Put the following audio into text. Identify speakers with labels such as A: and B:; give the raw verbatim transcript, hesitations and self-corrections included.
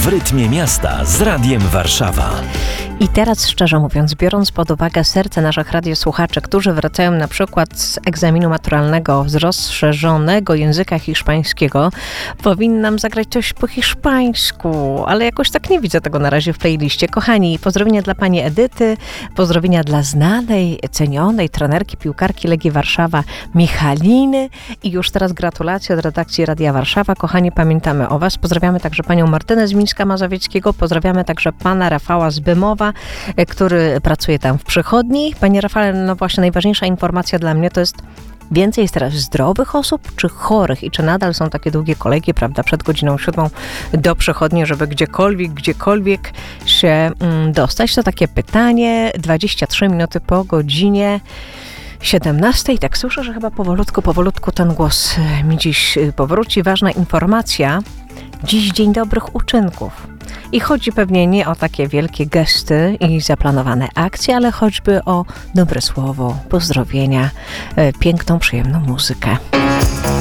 A: W rytmie miasta z Radiem Warszawa.
B: I teraz, szczerze mówiąc, biorąc pod uwagę serce naszych radiosłuchaczy, którzy wracają na przykład z egzaminu maturalnego z rozszerzonego języka hiszpańskiego, powinnam zagrać coś po hiszpańsku, ale jakoś tak nie widzę tego na razie w playliście. Kochani, pozdrowienia dla pani Edyty, pozdrowienia dla znanej, cenionej trenerki piłkarki Legii Warszawa Michaliny i już teraz gratulacje od redakcji Radia Warszawa. Kochani, pamiętamy o was. Pozdrawiamy także panią Martynę z Mińska Mazowieckiego, pozdrawiamy także pana Rafała z Bemowa, który pracuje tam w przychodni. Panie Rafale, no właśnie najważniejsza informacja dla mnie to jest, więcej jest teraz zdrowych osób czy chorych i czy nadal są takie długie kolejki, prawda, przed godziną siódmą do przychodni, żeby gdziekolwiek, gdziekolwiek się mm, dostać? To takie pytanie, dwadzieścia trzy minuty po godzinie siedemnastej. Tak słyszę, że chyba powolutku, powolutku ten głos mi dziś powróci. Ważna informacja, dziś dzień dobrych uczynków. I chodzi pewnie nie o takie wielkie gesty i zaplanowane akcje, ale choćby o dobre słowo, pozdrowienia, piękną, przyjemną muzykę.